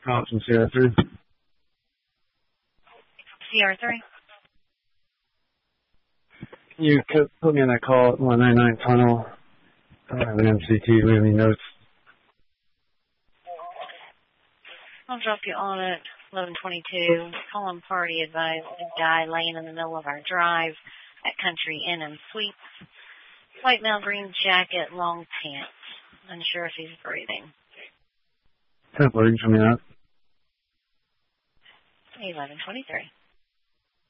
Option CR3. CR3. You could put me in that call at 199 tunnel. I don't have an MCT. Do we have any notes? I'll drop you on at 1122. Column party advised a guy laying in the middle of our drive at Country Inn and Suites. White male, green jacket, long pants. Unsure if he's breathing. Temple, you can show me that. 1123.